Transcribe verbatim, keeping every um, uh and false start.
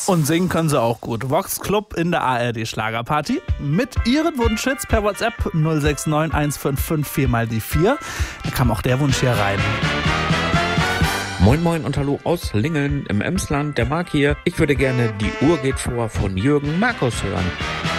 Und singen können sie auch gut. Vox Club in der A R D Schlagerparty. Mit ihren Wunschhits per WhatsApp null sechs neun eins fünf fünf vier mal die vier. Da kam auch der Wunsch hier rein. Moin Moin und Hallo aus Lingen im Emsland, der Marc hier. Ich würde gerne Die Uhr geht vor von Jürgen Markus hören.